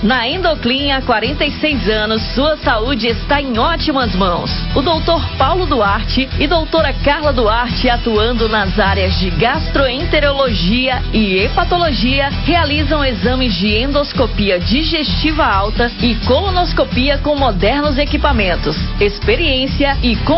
Na Endoclin, há 46 anos, sua saúde está em ótimas mãos. O Dr. Paulo Duarte e doutora Carla Duarte, atuando nas áreas de gastroenterologia e hepatologia, realizam exames de endoscopia digestiva alta e colonoscopia com modernos equipamentos, experiência e